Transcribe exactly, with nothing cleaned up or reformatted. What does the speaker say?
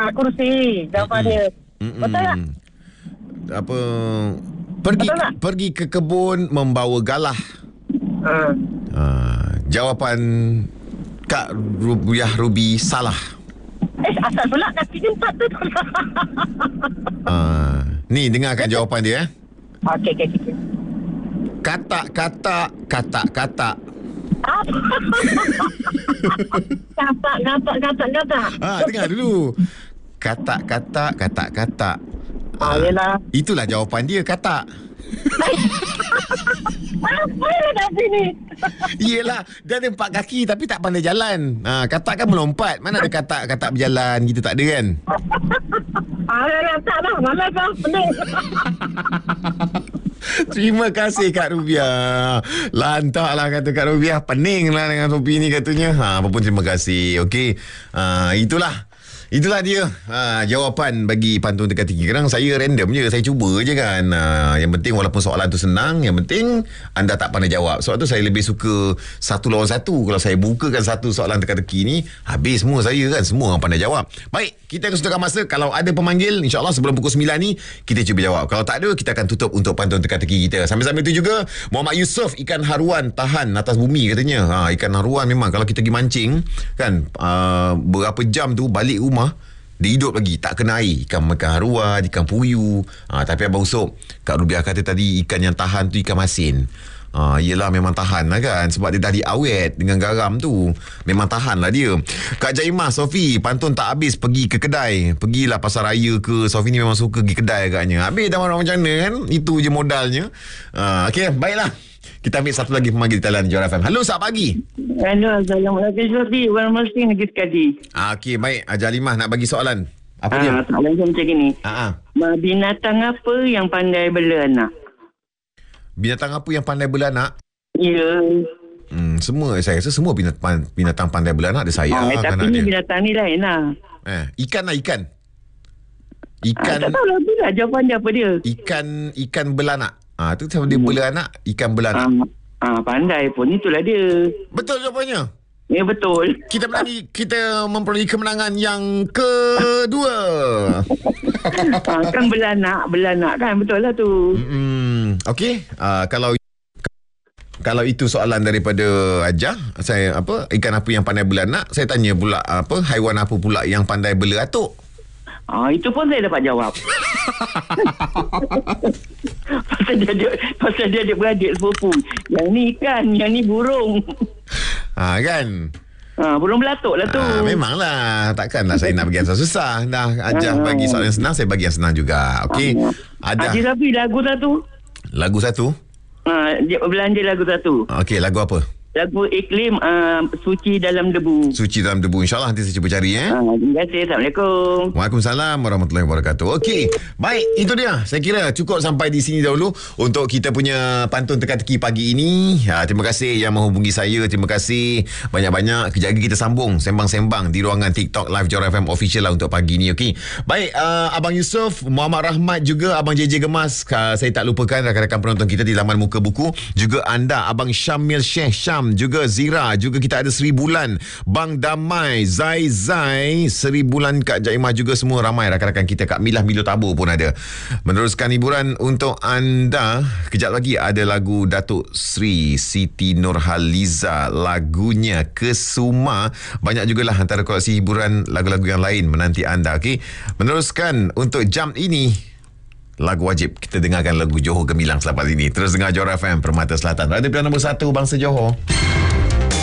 kursi. Jawapan dia. Mm-mm. Betul tak? Apa pergi Betul tak? pergi ke kebun membawa galah. Ha. Uh, jawapan Kak Rubiah Ruby salah. Eh, asal pula kaki dia empat tu. Uh, ni dengarkan jawapan dia eh. Okey, okey, okey. Katak-katak, katak-katak. Apa? Katak, katak, katak, katak. Ah, dengar dulu. Katak-katak, katak-katak. Ah, yelah. Itulah jawapan dia, katak. Apa yang dah sini? Yelah, dia ada empat kaki tapi tak pandai jalan. Ha, katak kan melompat. Mana ada katak-katak berjalan gitu, tak ada kan? Ah, dah tak dah. Malas dah. Pening. Terima kasih Kak Rubiah. Lantak lah kata Kak Rubiah. Pening lah dengan topi ni katanya. Ha, apa pun terima kasih. Okey. Ha, itulah. Itulah dia ha, jawapan bagi pantun teka-teki. Kadang saya random je, saya cuba je kan. Ha, yang penting walaupun soalan tu senang, yang penting anda tak pandai jawab. Sebab tu saya lebih suka satu lawan satu. Kalau saya bukakan satu soalan teka-teki ni, habis semua saya kan. Semua orang pandai jawab. Baik, kita akan sudahkan masa. Kalau ada pemanggil, insyaAllah sebelum pukul sembilan ni kita cuba jawab. Kalau tak ada, kita akan tutup untuk pantun teka-teki kita. Sambil-sambil tu juga Muhammad Yusof, ikan haruan tahan atas bumi katanya. Ha, ikan haruan memang kalau kita pergi mancing kan, uh, berapa jam tu balik rumah dia hidup lagi, tak kena air. Ikan makan haruan, ikan puyuh. Ha, tapi Abang Usop, Kak Rubiah kata tadi ikan yang tahan tu ikan masin. Ha, yelah memang tahan lah kan. Sebab dia dah diawet dengan garam tu. Memang tahan lah dia. Kak Jaimah, Sofi, pantun tak habis pergi ke kedai. Pergilah pasar raya ke. Sofi ni memang suka pergi kedai agaknya. Habis dah marah macam mana kan. Itu je modalnya. Ha, Okey, baiklah. Kita ambil satu lagi pemanggil di talian Johor F M. Halo, selamat pagi. Hello, Assalamualaikum. Sofi, Wan Masing lagi sekali. Ah, Okey, baik. Ajalimah nak bagi soalan. Apa dia? Ah, soalan macam ni. Ah, ah. Binatang apa yang pandai bela anak? Binatang apa yang pandai beranak? Ya. Hmm, semua saya rasa semua binatang, binatang pandai beranak dia sayang Ah, eh, kan tapi anak ni dia. binatang ni lain lah. Eh, ikan lah ikan. Ah, Ikan tak tahu lah tu lah jawapan dia apa dia. ikan ikan beranak. Ah, tu sama dia beranak, ikan beranak. Ah, ah, pandai pun itulah dia. Betul jawapannya. Ya betul. Kita menangi, kita memperoleh kemenangan yang kedua. ah, kan belanak, belanak kan betul lah tu. Hmm, okey. Uh, kalau kalau itu soalan daripada Ajah, saya apa ikan apa yang pandai beranak, saya tanya pula apa haiwan apa pula yang pandai beratuk. Ah, itu pun saya dapat jawab. pasal dia ada, pasal dia ada beradik sepupu. Yang ni ikan, yang ni burung. Ha kan? Ah, burung belatuk lah tu. Ha, memanglah. Takkanlah saya nak bagi yang susah. Dah Ajah Ah. bagi soalan yang senang, saya bagi yang senang juga. Okey. Ada Haji Rafi lagu satu. lagu satu. Ah, dia belanja lagu satu. Okey, lagu apa? Lagu Iklim uh, Suci Dalam Debu. Suci Dalam Debu. InsyaAllah nanti saya cuba cari eh. Ah, terima kasih. Assalamualaikum. Waalaikumsalam warahmatullahi wabarakatuh. Okey, baik, itu dia. Saya kira cukup sampai di sini dahulu untuk kita punya pantun teka-teki pagi ini. Ha, terima kasih yang menghubungi saya. Terima kasih banyak-banyak. Kejap lagi kita sambung sembang-sembang di ruangan TikTok Live Johor F M Official lah untuk pagi ini. Okey. Baik, uh, Abang Yusof, Muhammad Rahmat juga, Abang J J Gemas. Uh, saya tak lupakan rakan-rakan penonton kita di laman muka buku. Juga anda, Abang Syamil Syekh Syam, juga Zira, juga kita ada Seri Bulan, Bang Damai, Zai Zai, Seri Bulan, Kak Jaimah juga, semua ramai rakan-rakan kita. Kak Milah Milo Tabur pun ada. Meneruskan hiburan untuk anda. Kejap lagi ada lagu Datuk Sri Siti Nurhaliza, lagunya Kesuma. Banyak jugalah antara koleksi hiburan lagu-lagu yang lain menanti anda. Okey, meneruskan untuk jam ini, lagu wajib kita dengarkan lagu Johor Gemilang selepas ini. Terus dengar Johor F M, Permata Selatan. Radio pilihan nombor satu bangsa Johor.